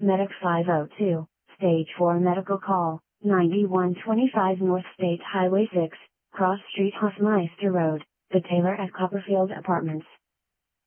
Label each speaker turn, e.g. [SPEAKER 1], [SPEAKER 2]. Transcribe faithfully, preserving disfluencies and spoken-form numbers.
[SPEAKER 1] Medic five oh two, Stage four Medical Call, ninety-one twenty-five North State Highway six, Cross Street Hoffmeister Road, The Taylor at Copperfield Apartments.